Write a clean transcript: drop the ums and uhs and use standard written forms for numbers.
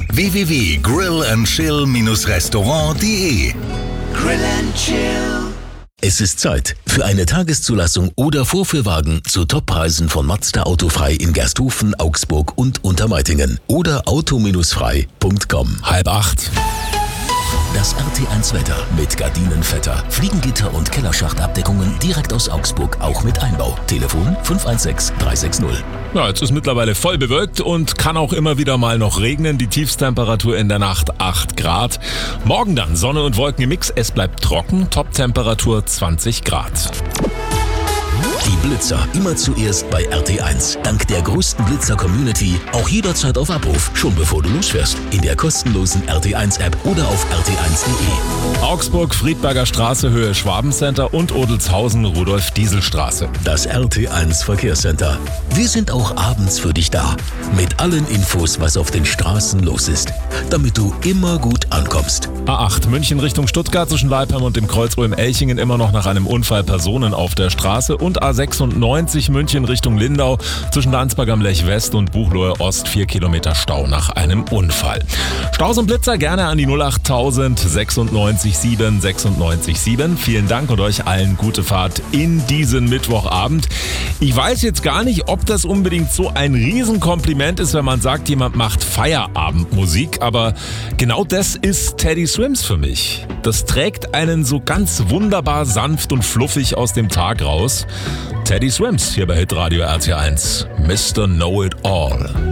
www.grillandchill-restaurant.de. Grill and Chill. Es ist Zeit für eine Tageszulassung oder Vorführwagen zu Toppreisen von Mazda Autofrei in Gersthofen, Augsburg und Untermeitingen oder auto-frei.com. 7:30. Das RT1 Wetter mit Gardinenvetter, Fliegengitter und Kellerschachtabdeckungen direkt aus Augsburg, auch mit Einbau. Telefon 516 360. Ja, jetzt ist mittlerweile voll bewölkt und kann auch immer wieder mal noch regnen. Die Tiefstemperatur in der Nacht 8 Grad. Morgen dann Sonne und Wolken im Mix. Es bleibt trocken. Toptemperatur 20 Grad. Die Blitzer immer zuerst bei RT1. Dank der größten Blitzer-Community auch jederzeit auf Abruf, schon bevor du losfährst. In der kostenlosen RT1-App oder auf rt1.de. Augsburg, Friedberger Straße, Höhe Schwabencenter und Odelshausen, Rudolf-Diesel-Straße. Das RT1 Verkehrscenter. Wir sind auch abends für dich da. Mit allen Infos, was auf den Straßen los ist. Damit du immer gut ankommst. A8 München Richtung Stuttgart zwischen Leipheim und dem Kreuz Ulm-Elchingen immer noch nach einem Unfall Personen auf der Straße. Und A96 München Richtung Lindau zwischen Landsberg am Lech West und Buchloe Ost 4 Kilometer Stau nach einem Unfall. Staus und Blitzer gerne an die 08000 96 7 96 7. Vielen Dank und euch allen gute Fahrt in diesen Mittwochabend. Ich weiß jetzt gar nicht, ob das unbedingt so ein Riesenkompliment ist, wenn man sagt, jemand macht Feierabendmusik, aber genau das ist Teddy Swims für mich. Das trägt einen so ganz wunderbar sanft und fluffig aus dem Tag raus. Teddy Swims hier bei Hitradio RT1. Mr. Know It All.